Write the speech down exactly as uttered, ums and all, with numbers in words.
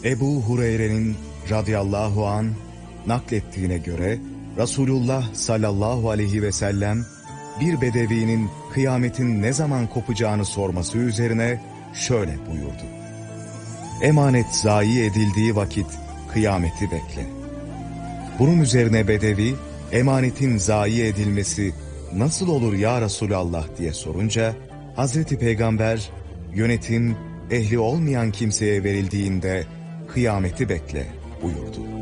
Ebu Hureyre'nin radıyallahu an naklettiğine göre Resulullah sallallahu aleyhi ve sellem bir bedevinin kıyametin ne zaman kopacağını sorması üzerine şöyle buyurdu: Emanet zayi edildiği vakit kıyameti bekle. Bunun üzerine bedevi, emanetin zayi edilmesi nasıl olur ya Resulallah diye sorunca, Hazreti Peygamber, yönetim ehli olmayan kimseye verildiğinde kıyameti bekle buyurdu.